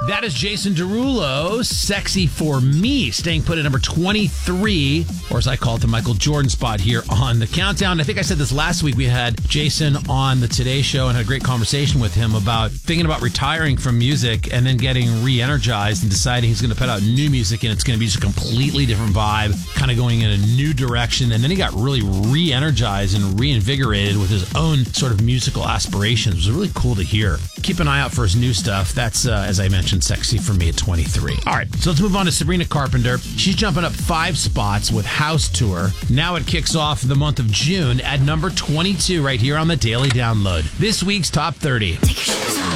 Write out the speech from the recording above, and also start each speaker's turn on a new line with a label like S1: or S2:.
S1: That is Jason Derulo, Sexy for Me, staying put at number 23, or as I call it, the Michael Jordan spot here on the countdown. I think I said this last week. We had Jason on the Today Show and had a great conversation with him about thinking about retiring from music and then getting re-energized and deciding he's going to put out new music and it's going to be just a completely different vibe, kind of going in a new direction. And then he got really re-energized and reinvigorated with his own sort of musical aspirations. It was really cool to hear. Keep an eye out for his new stuff. That's, as I mentioned, Sexy for Me at 23. All right, so let's move on to Sabrina Carpenter. She's jumping up 5 spots with House Tour. Now it kicks off the month of June at number 22 right here on the Daily Download. This week's Top 30.